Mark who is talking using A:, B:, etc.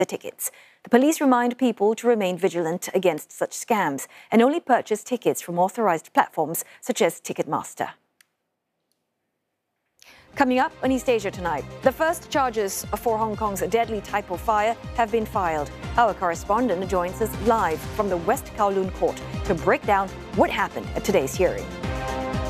A: the tickets. The police remind people to remain vigilant against such scams and only purchase tickets from authorized platforms such as Ticketmaster. Coming up on East Asia tonight, the first charges for Hong Kong's deadly Type fire have been filed. Our correspondent joins us live from the West Kowloon Court to break down what happened at today's hearing.